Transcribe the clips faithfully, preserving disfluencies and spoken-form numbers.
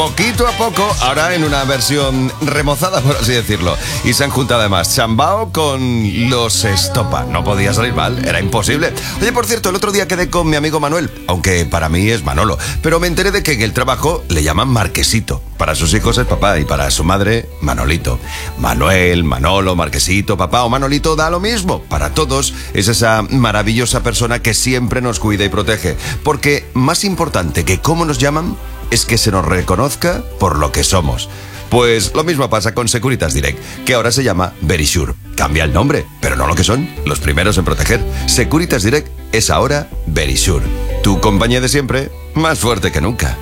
poquito a poco, ahora en una versión remozada, por así decirlo. Y se han juntado además Chambao con los Estopa. No podía salir mal, era imposible. Oye, por cierto, el otro día quedé con mi amigo Manuel, aunque para mí es Manolo, pero me enteré de que en el trabajo le llaman Marquesito. Para sus hijos es papá y para su madre, Manolito. Manuel, Manolo, Marquesito, papá o Manolito da lo mismo. Para todos es esa maravillosa persona que siempre nos cuida y protege. Porque más importante que cómo nos llaman es que se nos reconozca por lo que somos. Pues lo mismo pasa con Securitas Direct, que ahora se llama Verisure. Cambia el nombre, pero no lo que son, los primeros en proteger. Securitas Direct es ahora Verisure. Tu compañía de siempre, más fuerte que nunca.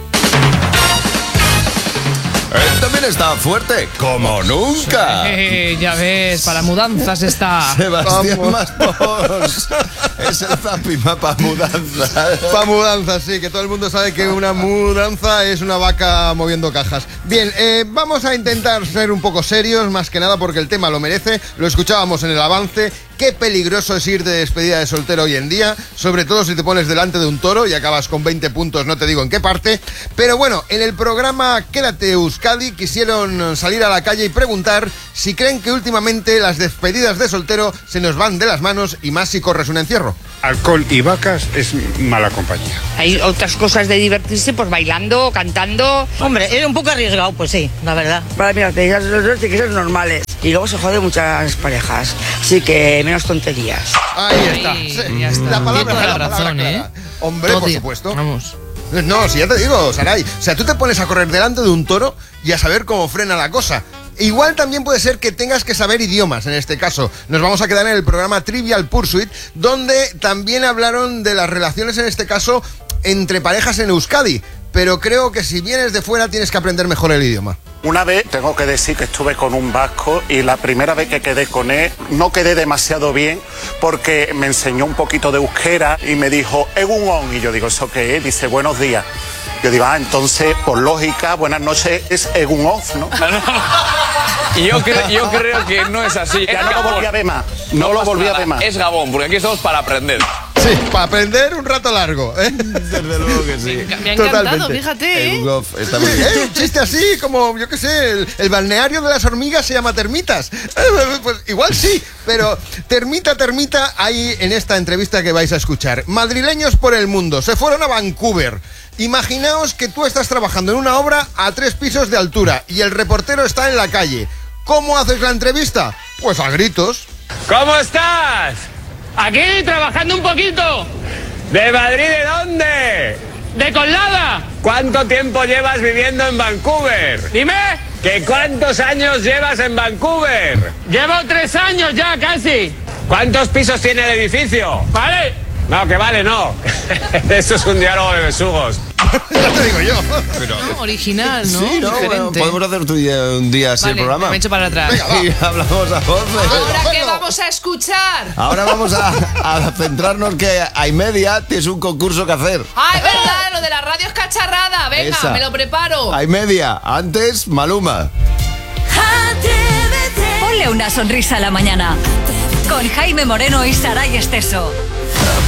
Él también está fuerte, como nunca. Sí, ya ves, para mudanzas está. Sebastián Maspons. Es el Zapima para mudanzas. Para mudanzas, sí, que todo el mundo sabe que una mudanza es una vaca moviendo cajas. Bien, eh, vamos a intentar ser un poco serios, más que nada porque el tema lo merece. Lo escuchábamos en el avance. Qué peligroso es ir de despedida de soltero hoy en día, sobre todo si te pones delante de un toro y acabas con veinte puntos, no te digo en qué parte. Pero bueno, en el programa Quédate Euskadi quisieron salir a la calle y preguntar si creen que últimamente las despedidas de soltero se nos van de las manos y más si corres un encierro. Alcohol y vacas es mala compañía. Hay otras cosas de divertirse, pues bailando, cantando. Hombre, es un poco arriesgado, pues sí, la verdad. Para mí las despedidas de soltero tienen que ser normales. Y luego se joden muchas parejas. Así que menos tonterías. Ahí está. Ahí, Sí, ya está. la palabra, Tiene toda la la palabra razón, clara. ¿eh? Hombre, Todo por bien. supuesto. Vamos. No, si ya te digo, Saray. O sea, tú te pones a correr delante de un toro y a saber cómo frena la cosa. Igual también puede ser que tengas que saber idiomas, en este caso. Nos vamos a quedar en el programa Trivial Pursuit, donde también hablaron de las relaciones, en este caso, entre parejas en Euskadi. Pero creo que si vienes de fuera tienes que aprender mejor el idioma. Una vez, tengo que decir que estuve con un vasco y la primera vez que quedé con él no quedé demasiado bien porque me enseñó un poquito de euskera y me dijo, Egun on, y yo digo, ¿eso qué es? Dice, buenos días. Yo digo, ah, entonces, por lógica, buenas noches es Egun off, ¿no? Y yo creo, yo creo que no es así. Ya no lo volví a ver más, no lo volví a ver más. Es Gabón, porque aquí estamos para aprender. Sí, para aprender un rato largo, ¿eh? Desde luego que sí. Me ha encantado, Totalmente. fíjate, ¿eh? Goff, está muy bien. Eh, un chiste así, como, yo qué sé, el, el balneario de las hormigas se llama Termitas. Eh, Pues igual sí, pero termita, termita, hay en esta entrevista que vais a escuchar. Madrileños por el mundo, se fueron a Vancouver. Imaginaos que tú estás trabajando en una obra a tres pisos de altura y el reportero está en la calle. ¿Cómo haces la entrevista? Pues a gritos. ¿Cómo estás? Aquí, trabajando un poquito. ¿De Madrid de dónde? De Colada. ¿Cuánto tiempo llevas viviendo en Vancouver? Dime. ¿Que cuántos años llevas en Vancouver? Llevo tres años ya, casi. ¿Cuántos pisos tiene el edificio? Vale. No, que vale, no. Esto es un diálogo de besugos. Ya te digo yo. Pero, No, original, ¿no? sí, ¿no? Bueno, Diferente. podemos hacer tu día- un día así Vale, el programa. me echo para atrás. Venga, va. Y hablamos a voz. ¿Ahora qué vamos a escuchar? Ahora vamos a, a centrarnos que a y media tienes un concurso que hacer. Ah, es verdad, lo de la radio es cacharrada. Venga, Esa. me lo preparo. A y media. Antes, Maluma. Ponle una sonrisa a la mañana con Jaime Moreno y Saray Esteso.